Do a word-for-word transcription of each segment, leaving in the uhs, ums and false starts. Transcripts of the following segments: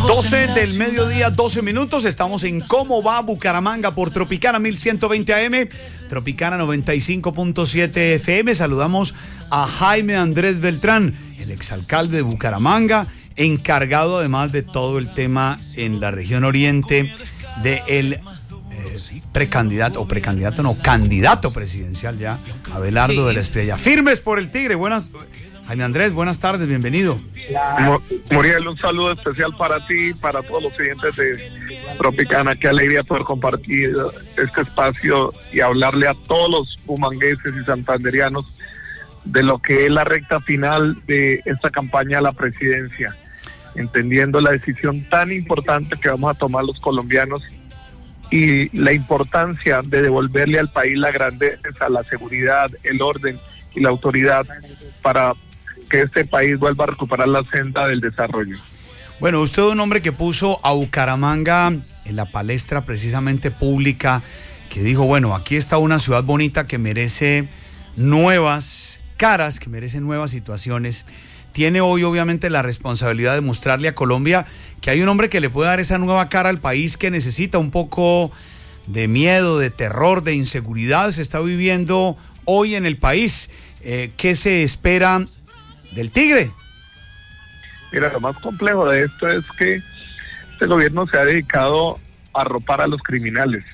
doce del mediodía, doce minutos. Estamos en Cómo va Bucaramanga por Tropicana mil ciento veinte A M, Tropicana noventa y cinco punto siete F M. Saludamos a Jaime Andrés Beltrán, el exalcalde de Bucaramanga, encargado además de todo el tema en la región oriente del eh, precandidato, o precandidato no, candidato presidencial ya, Abelardo sí. de la Espriella. Firmes por el Tigre. Buenas, Jaime Andrés, buenas tardes, bienvenido. Muriel, un saludo especial para ti, para todos los oyentes de Tropicana. Qué alegría poder compartir este espacio y hablarle a todos los bumangueses y santanderianos de lo que es la recta final de esta campaña a la presidencia, entendiendo la decisión tan importante que vamos a tomar los colombianos y la importancia de devolverle al país la grandeza, la seguridad, el orden y la autoridad para que este país vuelva a recuperar la senda del desarrollo. Bueno, usted es un hombre que puso a Bucaramanga en la palestra precisamente pública, que dijo, bueno, aquí está una ciudad bonita que merece nuevas caras, que merece nuevas situaciones. Tiene hoy obviamente la responsabilidad de mostrarle a Colombia que hay un hombre que le puede dar esa nueva cara al país que necesita un poco de miedo, de terror, de inseguridad. Se está viviendo hoy en el país. Eh, ¿Qué se espera del Tigre? Mira, lo más complejo de esto es que este gobierno se ha dedicado a arropar a los criminales,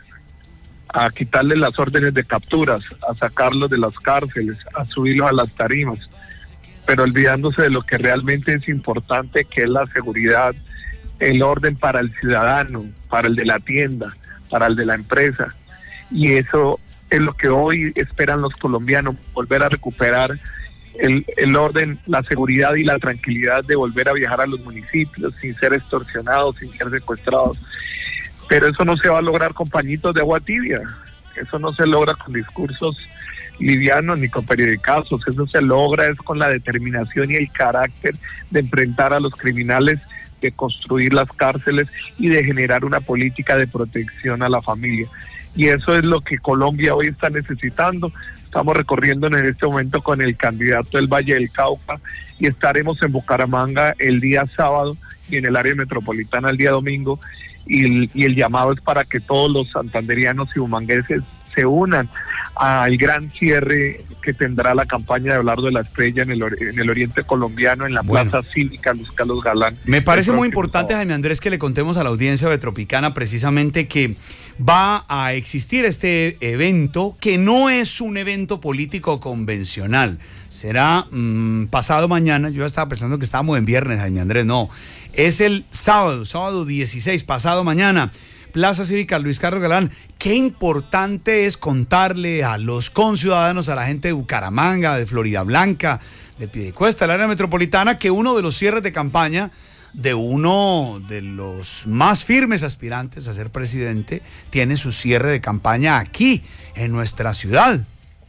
a quitarles las órdenes de capturas, a sacarlos de las cárceles, a subirlos a las tarimas, pero olvidándose de lo que realmente es importante, que es la seguridad, el orden para el ciudadano, para el de la tienda, para el de la empresa. Y eso es lo que hoy esperan los colombianos, volver a recuperar el, el orden, la seguridad y la tranquilidad de volver a viajar a los municipios sin ser extorsionados, sin ser secuestrados. Pero eso no se va a lograr con pañitos de agua tibia, eso no se logra con discursos livianos ni con periodicazos, eso se logra es con la determinación y el carácter de enfrentar a los criminales, de construir las cárceles y de generar una política de protección a la familia. Y eso es lo que Colombia hoy está necesitando. Estamos recorriendo en este momento con el candidato del Valle del Cauca y estaremos en Bucaramanga el día sábado y en el área metropolitana el día domingo. Y el, y el llamado es para que todos los santanderianos y bumangueses se unan al gran cierre que tendrá la campaña de Abelardo de la Espriella en el, en el oriente colombiano, en la bueno. Plaza Cívica Luis Carlos Galán. Me parece muy importante, Jaime Andrés, que le contemos a la audiencia de Tropicana precisamente que va a existir este evento, que no es un evento político convencional. Será mmm, pasado mañana. Yo estaba pensando que estábamos en viernes, Jaime Andrés, no. Es el sábado, sábado dieciséis, pasado mañana. Plaza Cívica Luis Carlos Galán. Qué importante es contarle a los conciudadanos, a la gente de Bucaramanga, de Florida Blanca, de Piedecuesta, el área metropolitana, que uno de los cierres de campaña de uno de los más firmes aspirantes a ser presidente tiene su cierre de campaña aquí, en nuestra ciudad.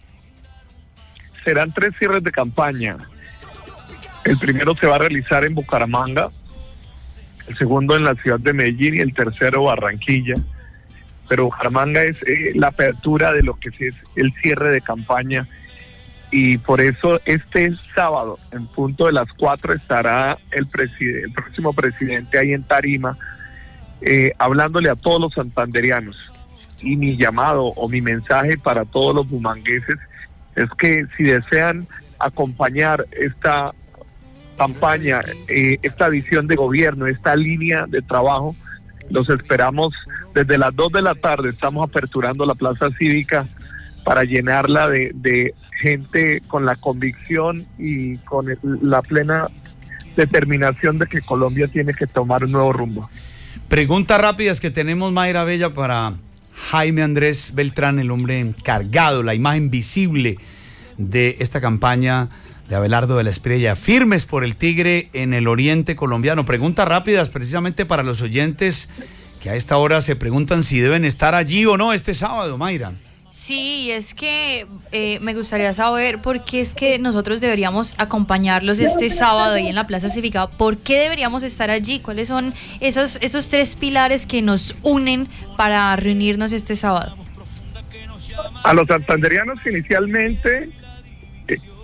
Serán tres cierres de campaña. El primero se va a realizar en Bucaramanga, el segundo en la ciudad de Medellín y el tercero Barranquilla. Pero Bucaramanga es eh, la apertura de lo que es el cierre de campaña, y por eso este sábado en punto de las cuatro estará el, preside- el próximo presidente ahí en Tarima eh, hablándole a todos los santanderianos. Y mi llamado o mi mensaje para todos los bumangueses es que si desean acompañar esta campaña, eh, esta visión de gobierno, esta línea de trabajo, los esperamos desde las dos de la tarde. Estamos aperturando la Plaza Cívica para llenarla de, de gente con la convicción y con el, la plena determinación de que Colombia tiene que tomar un nuevo rumbo. Preguntas rápidas que tenemos, Mayra Bella, para Jaime Andrés Beltrán, el hombre encargado, la imagen visible de esta campaña de Abelardo de la Espriella. Firmes por el Tigre en el oriente colombiano. Preguntas rápidas precisamente para los oyentes que a esta hora se preguntan si deben estar allí o no este sábado, Mayra. Sí, es que eh, me gustaría saber por qué es que nosotros deberíamos acompañarlos este sábado ahí en la Plaza Cívica. ¿Por qué deberíamos estar allí? ¿Cuáles son esos, esos tres pilares que nos unen para reunirnos este sábado? A los santanderianos inicialmente, eh,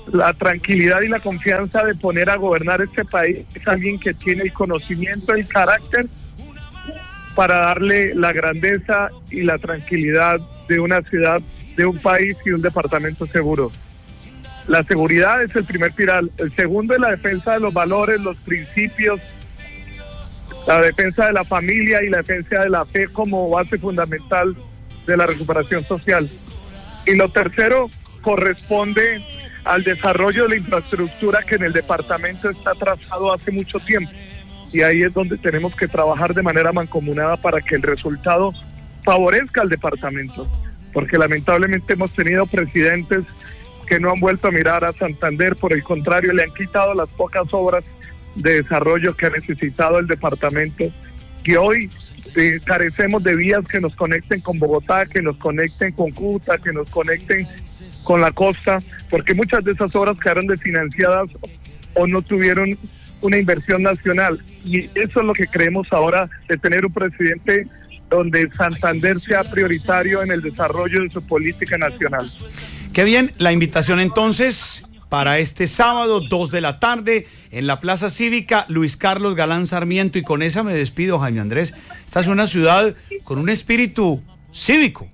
la tranquilidad y la confianza de poner a gobernar este país es alguien que tiene el conocimiento, el carácter para darle la grandeza y la tranquilidad de una ciudad, de un país y un departamento seguro. La seguridad es el primer pilar. El segundo es la defensa de los valores, los principios, la defensa de la familia y la defensa de la fe como base fundamental de la recuperación social. Y lo tercero corresponde al desarrollo de la infraestructura que en el departamento está trazado hace mucho tiempo. Y ahí es donde tenemos que trabajar de manera mancomunada para que el resultado favorezca al departamento. Porque lamentablemente hemos tenido presidentes que no han vuelto a mirar a Santander, por el contrario, le han quitado las pocas obras de desarrollo que ha necesitado el departamento. Y hoy eh, carecemos de vías que nos conecten con Bogotá, que nos conecten con Cúcuta, que nos conecten con la costa, porque muchas de esas obras quedaron desfinanciadas o no tuvieron una inversión nacional. Y eso es lo que creemos ahora, de tener un presidente donde Santander sea prioritario en el desarrollo de su política nacional. Qué bien, la invitación entonces para este sábado, dos de la tarde, en la Plaza Cívica Luis Carlos Galán Sarmiento, y con esa me despido, Jaime Andrés. Esta es una ciudad con un espíritu cívico.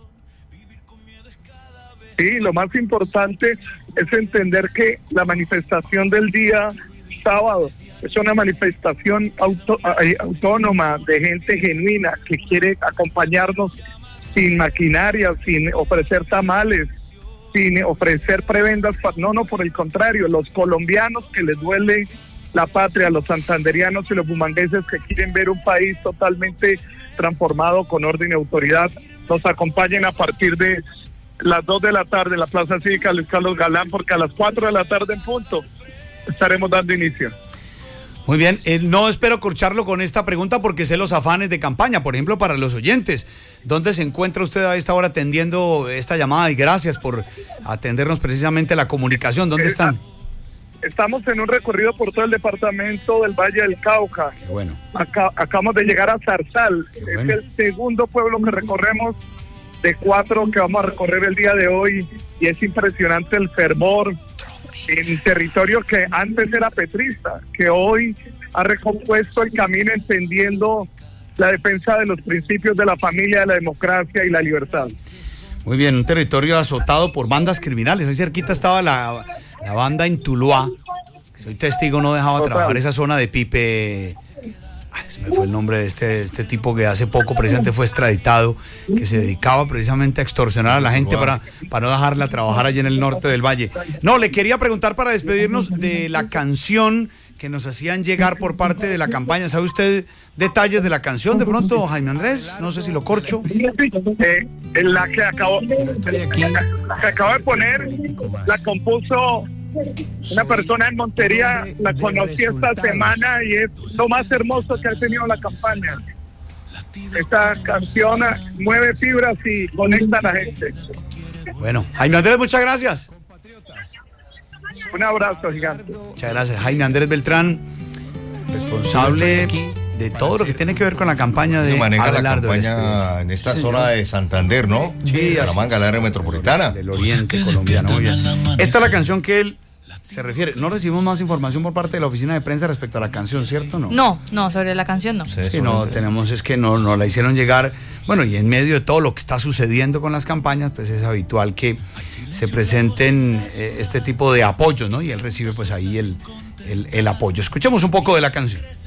Sí, lo más importante es entender que la manifestación del día sábado es una manifestación auto, autónoma de gente genuina que quiere acompañarnos sin maquinaria, sin ofrecer tamales, sin ofrecer prebendas. No, no, por el contrario, los colombianos que les duele la patria, los santanderianos y los bumangueses que quieren ver un país totalmente transformado con orden y autoridad, nos acompañen a partir de las dos de la tarde en la Plaza Cívica Luis Carlos Galán, porque a las cuatro de la tarde en punto estaremos dando inicio. Muy bien, eh, no espero corcharlo con esta pregunta porque sé los afanes de campaña. Por ejemplo, para los oyentes, ¿dónde se encuentra usted a esta hora atendiendo esta llamada? Y gracias por atendernos precisamente la comunicación. ¿Dónde están? Estamos en un recorrido por todo el departamento del Valle del Cauca. Qué bueno. Acá, acabamos de llegar a Zarzal. Qué bueno. Es el segundo pueblo que recorremos de cuatro que vamos a recorrer el día de hoy, y es impresionante el fervor en territorio que antes era petrista, que hoy ha recompuesto el camino entendiendo la defensa de los principios de la familia, de la democracia y la libertad. Muy bien, un territorio azotado por bandas criminales. Ahí cerquita estaba la, la banda en Tuluá. Soy testigo, no dejaba Total. trabajar esa zona de Pipe. Ay, se me fue el nombre de este, este tipo que hace poco precisamente fue extraditado, que se dedicaba precisamente a extorsionar a la gente para, para no dejarla trabajar allí en el norte del valle. No, le quería preguntar para despedirnos de la canción que nos hacían llegar por parte de la campaña. ¿Sabe usted detalles de la canción de pronto, Jaime Andrés? No sé si lo corcho. Eh, la que acabo, que acabo de poner, la compuso una persona en Montería, la conocí esta semana y es lo más hermoso que ha tenido la campaña. Esta canción mueve fibras y conecta a la gente. Bueno, Jaime Andrés, muchas gracias. Un abrazo gigante. Muchas gracias, Jaime Andrés Beltrán, responsable de todo lo que tiene que ver con la campaña de maneja Adelardo la campaña en esta sí, zona de Santander, ¿no? Sí, la manga del área metropolitana del oriente colombiano. Oye, esta es la canción que él se refiere. No recibimos más información por parte de la oficina de prensa respecto a la canción, ¿cierto? No, no, no sobre la canción no. Sí, sí no, tenemos es que no, no la hicieron llegar. Bueno, y en medio de todo lo que está sucediendo con las campañas, pues es habitual que se presenten eh, este tipo de apoyos, ¿no? Y él recibe pues ahí el, el, el apoyo. Escuchemos un poco de la canción.